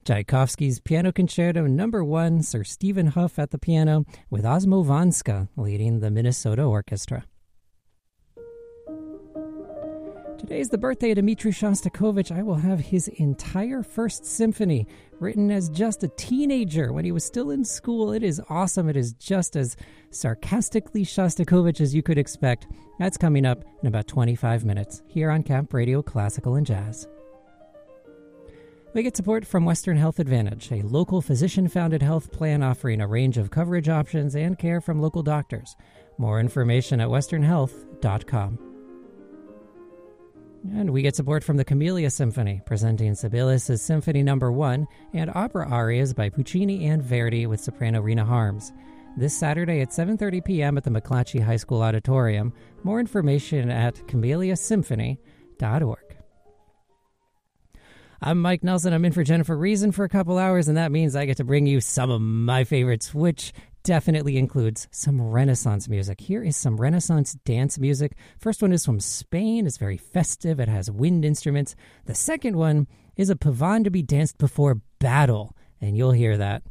Tchaikovsky's Piano Concerto No. 1, Sir Stephen Huff at the piano, with Osmo Vanska leading the Minnesota Orchestra. Today is the birthday of Dmitri Shostakovich. I will have his entire First Symphony written as just a teenager when he was still in school. It is awesome. It is just as sarcastically Shostakovich as you could expect. That's coming up in about 25 minutes here on Camp Radio Classical and Jazz. We get support from Western Health Advantage, a local physician-founded health plan offering a range of coverage options and care from local doctors. More information at westernhealth.com. And we get support from the Camellia Symphony, presenting Sibelius' Symphony No. 1 and opera arias by Puccini and Verdi with soprano Rena Harms. This Saturday at 7:30 p.m. at the McClatchy High School Auditorium. More information at camelliasymphony.org. I'm Mike Nelson. I'm in for Jennifer Reason for a couple hours, and that means I get to bring you some of my favorites, which definitely includes some Renaissance music. Here is some Renaissance dance music. First one is from Spain. It's very festive. It has wind instruments. The second one is a pavane to be danced before battle, and you'll hear that